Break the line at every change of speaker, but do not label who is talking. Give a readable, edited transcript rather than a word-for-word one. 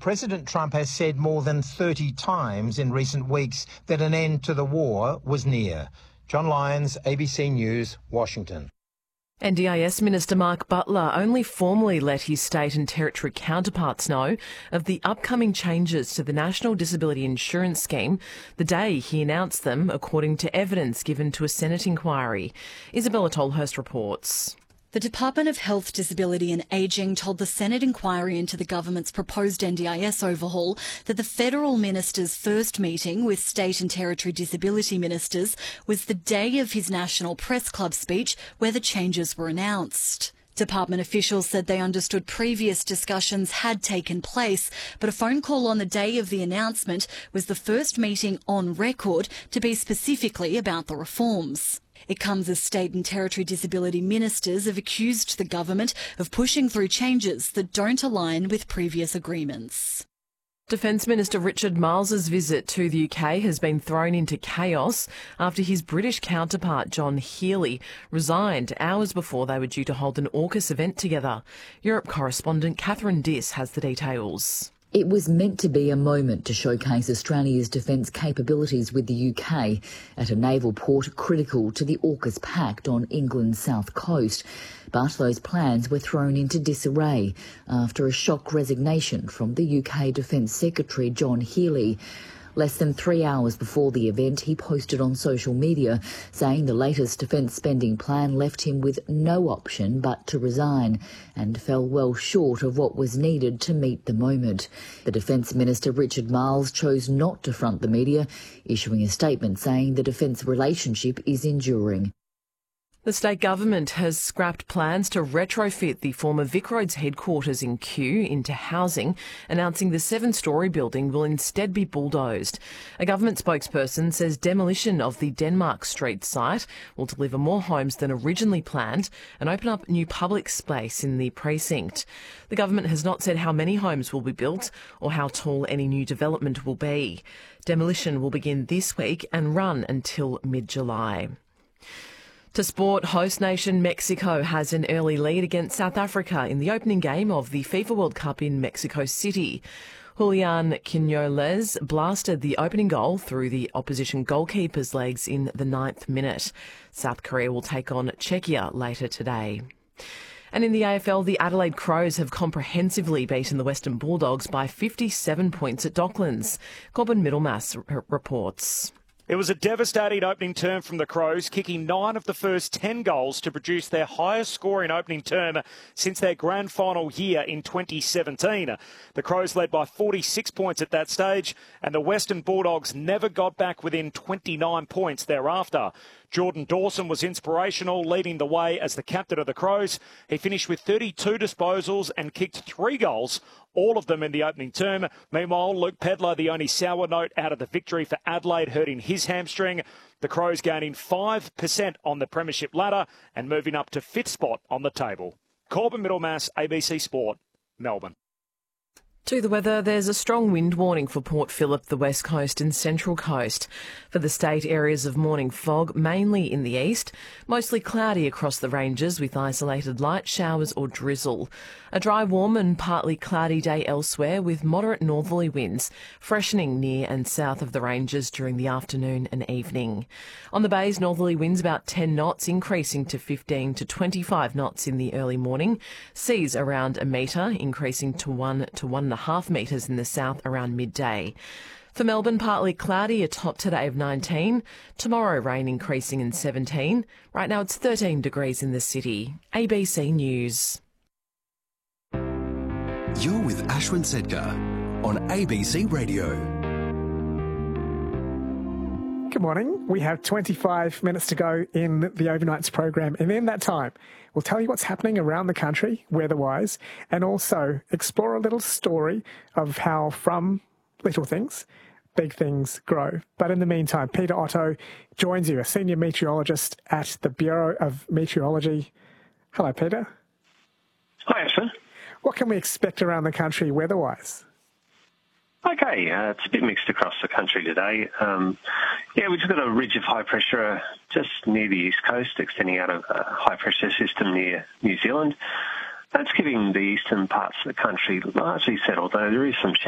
President Trump has said more than 30 times in recent weeks that an end to the war was near. John Lyons, ABC News, Washington.
NDIS Minister Mark Butler only formally let his state and territory counterparts know of the upcoming changes to the National Disability Insurance Scheme the day he announced them, according to evidence given to a Senate inquiry. Isabella Tolhurst reports.
The Department of Health, Disability and Ageing told the Senate inquiry into the government's proposed NDIS overhaul that the federal minister's first meeting with state and territory disability ministers was the day of his National Press Club speech where the changes were announced. Department officials said they understood previous discussions had taken place, but a phone call on the day of the announcement was the first meeting on record to be specifically about the reforms. It comes as state and territory disability ministers have accused the government of pushing through changes that don't align with previous agreements.
Defence Minister Richard Marles's visit to the UK has been thrown into chaos after his British counterpart John Healey resigned hours before they were due to hold an AUKUS event together. Europe correspondent Catherine Diss has the details.
It was meant to be a moment to showcase Australia's defence capabilities with the UK at a naval port critical to the AUKUS pact on England's south coast. But those plans were thrown into disarray after a shock resignation from the UK Defence Secretary John Healey. Less than 3 hours before the event, he posted on social media saying the latest defence spending plan left him with no option but to resign and fell well short of what was needed to meet the moment. The Defence Minister Richard Marles chose not to front the media, issuing a statement saying the defence relationship is enduring.
The state government has scrapped plans to retrofit the former Vic Roads headquarters in Kew into housing, announcing the 7-storey building will instead be bulldozed. A government spokesperson says demolition of the Denmark Street site will deliver more homes than originally planned and open up new public space in the precinct. The government has not said how many homes will be built or how tall any new development will be. Demolition will begin this week and run until mid-July. To sport, host nation Mexico has an early lead against South Africa in the opening game of the FIFA World Cup in Mexico City. Julian Quinones blasted the opening goal through the opposition goalkeeper's legs in the 9th minute. South Korea will take on Czechia later today. And in the AFL, the Adelaide Crows have comprehensively beaten the Western Bulldogs by 57 points at Docklands. Corbin Middlemass reports.
It was a devastating opening term from the Crows, kicking 9 of the first 10 goals to produce their highest scoring opening term since their grand final year in 2017. The Crows led by 46 points at that stage, and the Western Bulldogs never got back within 29 points thereafter. Jordan Dawson was inspirational, leading the way as the captain of the Crows. He finished with 32 disposals and kicked 3 goals, all of them in the opening term. Meanwhile, Luke Pedlar, the only sour note out of the victory for Adelaide, hurting his hamstring. The Crows gaining 5% on the premiership ladder and moving up to 5th spot on the table. Corbin Middlemass, ABC Sport, Melbourne.
To the weather, there's a strong wind warning for Port Phillip, the West Coast and Central Coast. For the state, areas of morning fog, mainly in the east, mostly cloudy across the ranges with isolated light showers or drizzle. A dry, warm and partly cloudy day elsewhere with moderate northerly winds, freshening near and south of the ranges during the afternoon and evening. On the bays, northerly winds about 10 knots, increasing to 15 to 25 knots in the early morning. Seas around a metre, increasing to 1 to 1.5 metres in the south around midday. For Melbourne, partly cloudy, a top today of 19. Tomorrow, rain increasing in 17. Right now, it's 13 degrees in the city. ABC News.
You're with Ashwin Sedkar on ABC Radio.
Good morning. We have 25 minutes to go in the Overnights program, and in that time, we'll tell you what's happening around the country, weather-wise, and also explore a little story of how from little things, big things grow. But in the meantime, Peter Otto joins you, a senior meteorologist at the Bureau of Meteorology. Hello, Peter.
Hi, Ashwin.
What can we expect around the country weather-wise?
Okay, it's a bit mixed across the country today. We've just got a ridge of high pressure just near the east coast, extending out of a high pressure system near New Zealand. That's keeping the eastern parts of the country largely settled, though there is some